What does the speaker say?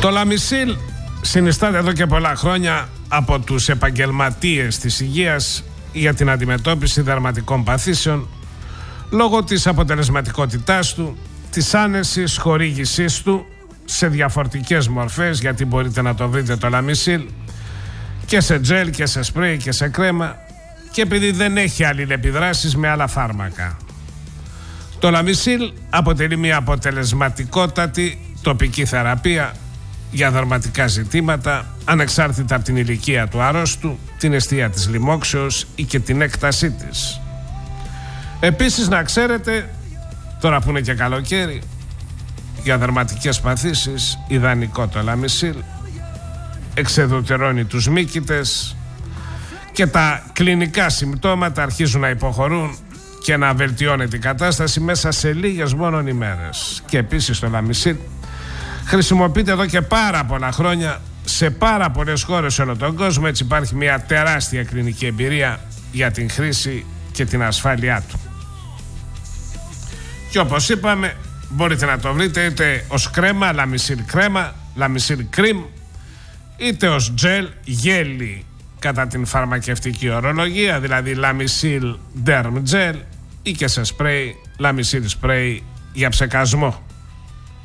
Το Λαμισίλ συνιστάται εδώ και πολλά χρόνια από τους επαγγελματίες της υγείας για την αντιμετώπιση δερματικών παθήσεων λόγω της αποτελεσματικότητάς του, της άνεσης χορήγησής του σε διαφορετικές μορφές, γιατί μπορείτε να το βρείτε το Λαμισίλ και σε τζέλ και σε σπρέι και σε κρέμα, και επειδή δεν έχει αλληλεπιδράσεις με άλλα φάρμακα. Το Λαμισίλ αποτελεί μια αποτελεσματικότατη τοπική θεραπεία για δερματικά ζητήματα, ανεξάρτητα από την ηλικία του αρρώστου, την εστία της λοιμόξεως ή και την έκτασή της. Επίσης, να ξέρετε, τώρα που είναι και καλοκαίρι, για δερματικές παθήσεις ιδανικό το Λαμισίλ, εξεδωτερώνει τους μύκητες και τα κλινικά συμπτώματα αρχίζουν να υποχωρούν και να βελτιώνεται η κατάσταση μέσα σε λίγες μόνον ημέρες. Και επίσης το Λαμισίλ χρησιμοποιείται εδώ και πάρα πολλά χρόνια σε πάρα πολλές χώρες σε όλο τον κόσμο. Έτσι υπάρχει μια τεράστια κλινική εμπειρία για την χρήση και την ασφάλειά του. Και όπως είπαμε, μπορείτε να το βρείτε είτε ως κρέμα, Λαμισίλ κρέμα, Λαμισίλ κρίμ, είτε ως τζέλ, γέλι κατά την φαρμακευτική ορολογία, δηλαδή Λαμισίλ Derm Gel, ή και σε σπρέι, Λαμισίλ σπρέι για ψεκασμό.